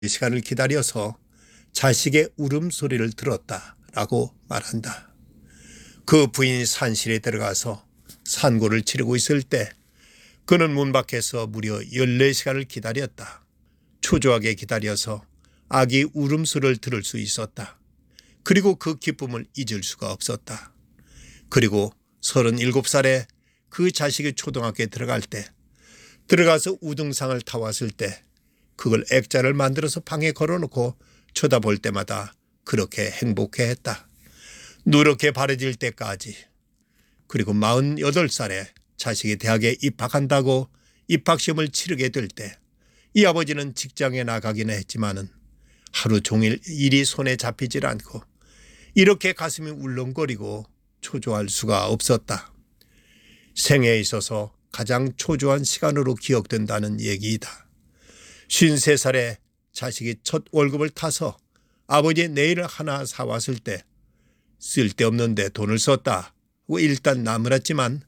시간을 기다려서 자식의 울음소리를 들었다라고 말한다. 그 부인이 산실에 들어가서 산고를 치르고 있을 때 그는 문 밖에서 무려 14시간을 기다렸다. 초조하게 기다려서 아기 울음소리를 들을 수 있었다. 그리고 그 기쁨을 잊을 수가 없었다. 그리고 37살에 그 자식이 초등학교에 들어갈 때 들어가서 우등상을 타왔을 때 그걸 액자를 만들어서 방에 걸어놓고 쳐다볼 때마다 그렇게 행복해했다. 누렇게 바래질 때까지. 그리고 48살에 자식이 대학에 입학한다고 입학시험을 치르게 될 때 이 아버지는 직장에 나가기는 했지만은 하루 종일 일이 손에 잡히질 않고 이렇게 가슴이 울렁거리고 초조할 수가 없었다. 생애에 있어서 가장 초조한 시간으로 기억된다는 얘기이다. 53살에 자식이 첫 월급을 타서 아버지의 네일을 하나 사왔을 때 쓸데없는데 돈을 썼다고 일단 나무랐지만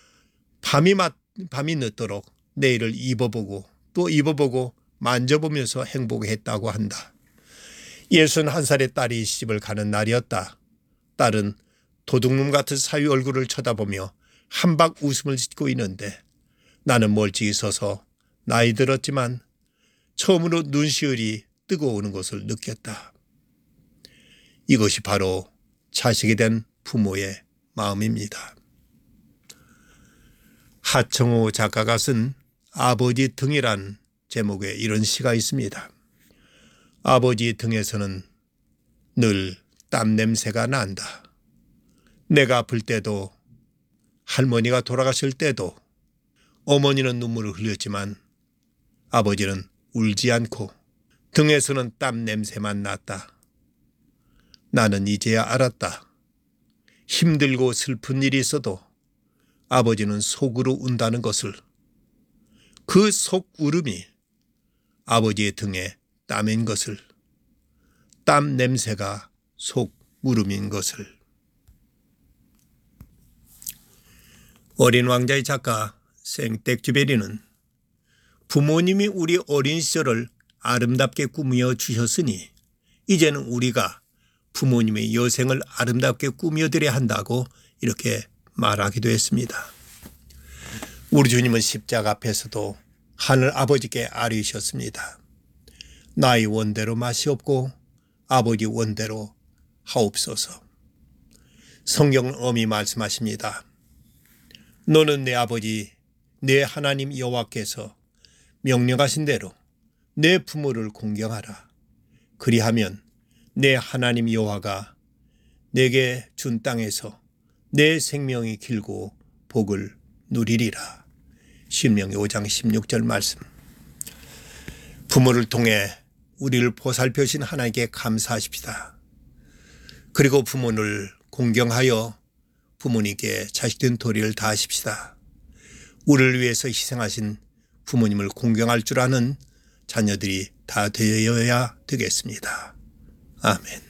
밤이 늦도록 네일을 입어보고 또 입어보고 만져보면서 행복했다고 한다. 61살의 딸이 시집을 가는 날이었다. 딸은 도둑놈 같은 사위 얼굴을 쳐다보며 한박 웃음을 짓고 있는데 나는 멀찍이 서서 나이 들었지만 처음으로 눈시울이 뜨거워오는 것을 느꼈다. 이것이 바로 자식이 된 부모의 마음입니다. 하청우 작가가 쓴 아버지 등이란 제목의 이런 시가 있습니다. 아버지 등에서는 늘 땀 냄새가 난다. 내가 아플 때도 할머니가 돌아가실 때도 어머니는 눈물을 흘렸지만 아버지는 울지 않고 등에서는 땀 냄새만 났다. 나는 이제야 알았다. 힘들고 슬픈 일이 있어도 아버지는 속으로 운다는 것을. 그 속 울음이 아버지의 등에 땀인 것을. 땀 냄새가 속 울음인 것을. 어린 왕자의 작가 생텍쥐베리는 부모님이 우리 어린 시절을 아름답게 꾸며 주셨으니 이제는 우리가 부모님의 여생을 아름답게 꾸며드려야 한다고 이렇게 말하기도 했습니다. 우리 주님은 십자가 앞에서도 하늘 아버지께 아뢰셨습니다. 나의 원대로 마시옵고 아버지 원대로 하옵소서. 성경은 엄히 말씀하십니다. 너는 내 아버지 내 하나님 여호와께서 명령하신 대로 내 부모를 공경하라. 그리하면 내 하나님 여호와가 내게 준 땅에서 내 생명이 길고 복을 누리리라. 신명기 5장 16절 말씀. 부모를 통해 우리를 보살펴신 하나님께 감사하십시다. 그리고 부모를 공경하여 부모님께 자식된 도리를 다하십시다. 우리를 위해서 희생하신 부모님을 공경할 줄 아는 자녀들이 다 되어야 되겠습니다. 아멘.